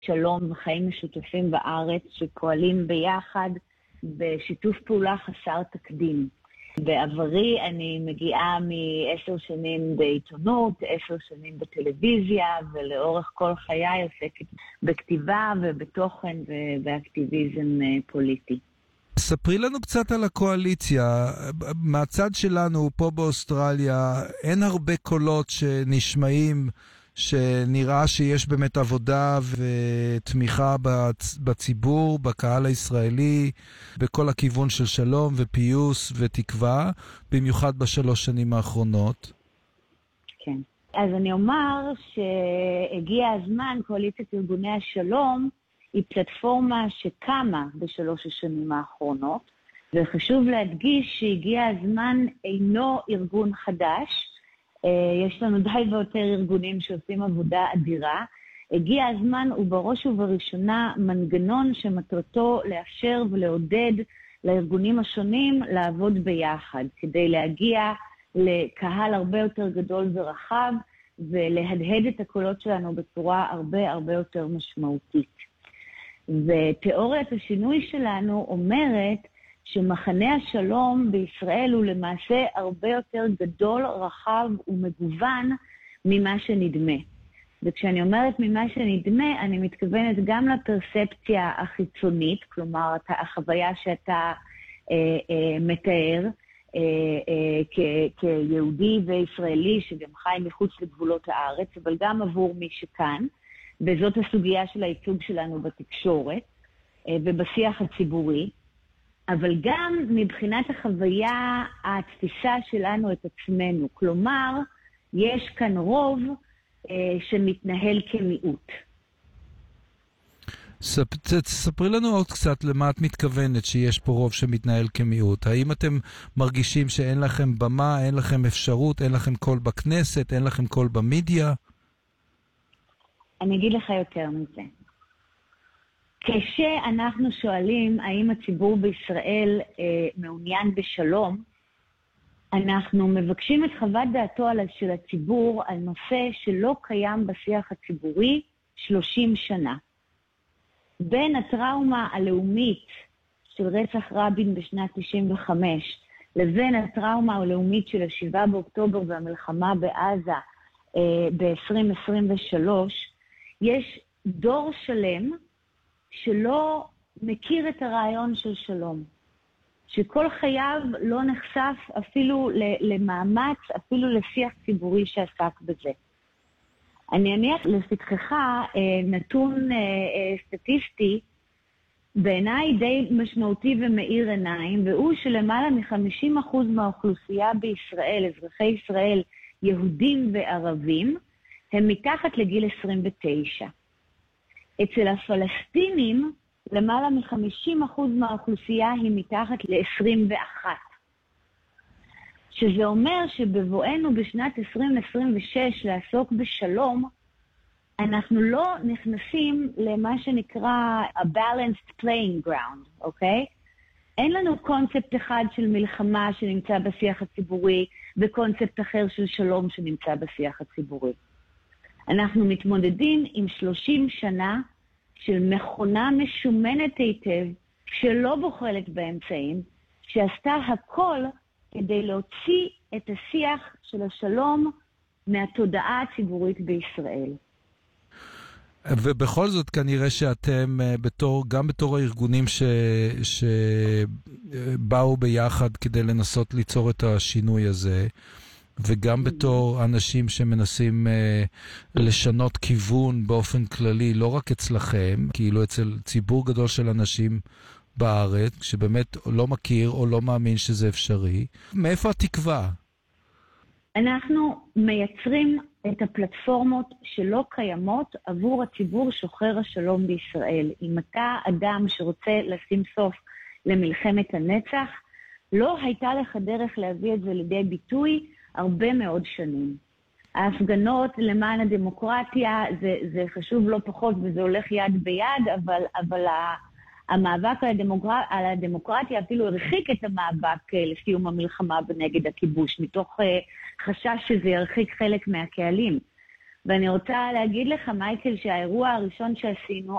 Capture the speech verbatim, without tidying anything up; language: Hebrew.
שלום וחיים משותפים בארץ שפועלים ביחד בשיתוף פעולה חסר תקדים. בעברי אני מגיעה מעשר שנים בעיתונות, עשר שנים בטלוויזיה, ולאורך כל חיי עוסקת בכתיבה ובתוכן ובאקטיביזם פוליטי. ספרי לנו קצת על הקואליציה. מהצד שלנו פה באוסטרליה אין הרבה קולות שנשמעים שנראה שיש באמת עבודה ותמיכה בציבור, בקהל הישראלי, בכל הכיוון של שלום ופיוס ותקווה, במיוחד בשלוש שנים האחרונות. כן. אז אני אומר שהגיע הזמן, קואליציית ארגוני השלום היא פלטפורמה שקמה בשלוש השנים האחרונות, וחשוב להדגיש שהגיע הזמן אינו ארגון חדש, יש לנו די ויותר ארגונים שעושים עבודה אדירה. הגיע הזמן ובראש ובראשונה מנגנון שמטרתו לאפשר ולעודד לארגונים השונים לעבוד ביחד, כדי להגיע לקהל הרבה יותר גדול ורחב, ולהדהד את הקולות שלנו בצורה הרבה הרבה יותר משמעותית. ותיאוריית השינוי שלנו אומרת שמחנה השלום בישראל הוא למעשה הרבה יותר גדול, רחב ומגוון ממה שנדמה. וכשאני אומרת ממה שנדמה, אני מתכוונת גם לפרספציה החיצונית, כלומר החוויה שאתה אה, אה, מתאר אה, אה, כ- כיהודי וישראלי שגם חי מחוץ לגבולות הארץ, אבל גם עבור מי שכאן, וזאת הסוגיה של הייצוג שלנו בתקשורת אה, ובשיח הציבורי, אבל גם מבחינת החוויה, התפיסה שלנו את עצמנו. כלומר, יש כאן רוב אה, שמתנהל כמיעוט. ספרי לנו עוד קצת למה את מתכוונת שיש פה רוב שמתנהל כמיעוט. האם אתם מרגישים שאין לכם במה, אין לכם אפשרות, אין לכם קול בכנסת, אין לכם קול במדיה? אני אגיד לך יותר מזה. כשאנחנו שואלים האם הציבור בישראל אה, מעוניין בשלום, אנחנו מבקשים את חוות דעתו של הציבור על נושא שלא קיים בשיח הציבורי שלושים שנה. בין הטראומה הלאומית של רצח רבין בשנת תשעים וחמש, לבין הטראומה הלאומית של השבעה באוקטובר והמלחמה בעזה אה, ב-עשרים עשרים ושלוש, יש דור שלם שלא מכיר את הרעיון של שלום, שכל חייו לא נחשף אפילו למאמץ, אפילו לשיח ציבורי שעסק בזה. אני אניח לפתחך נתון סטטיסטי, בעיניי די משמעותי ומאיר עיניים, והוא שלמעלה מ-חמישים אחוז מהאוכלוסייה בישראל, אזרחי ישראל, יהודים וערבים, הם מתחת לגיל עשרים ותשע. אצל הפלסטינים, למעלה מ-חמישים אחוז מהאוכלוסייה היא מתחת ל-עשרים ואחת. שזה אומר שבבואנו בשנת עשרים עשרים ושש לעסוק בשלום, אנחנו לא נכנסים למה שנקרא a balanced playing ground, אוקיי? אין לנו קונספט אחד של מלחמה שנמצא בשיח הציבורי, וקונספט אחר של שלום שנמצא בשיח הציבורי. אנחנו מתמודדים עם שלושים שנה של מכונה משומנת היטב, שלא בוחלת באמצעים, שעשתה הכל כדי להוציא את השיח של השלום מהתודעה הציבורית בישראל. ובכל זאת כנראה שאתם בתור, גם בתור הארגונים ש, שבאו ביחד כדי לנסות ליצור את השינוי הזה, וגם בתור אנשים שמנסים אה, לשנות כיוון באופן כללי, לא רק אצלכם, כאילו אצל ציבור גדול של אנשים בארץ, שבאמת לא מכיר או לא מאמין שזה אפשרי. מאיפה התקווה? אנחנו מייצרים את הפלטפורמות שלא קיימות עבור הציבור שוחר השלום בישראל. אם אתה אדם שרוצה לשים סוף למלחמת הנצח, לא הייתה לך דרך להביא את זה לידי ביטוי הרבה מאוד שנים. ההפגנות למען הדמוקרטיה זה, זה חשוב לא פחות וזה הולך יד ביד, אבל, אבל המאבק על, הדמוקר... על הדמוקרטיה אפילו הרחיק את המאבק לסיום המלחמה בנגד הכיבוש, מתוך חשש שזה ירחיק חלק מהקהלים. ואני רוצה להגיד לך, מייקל, שהאירוע הראשון שעשינו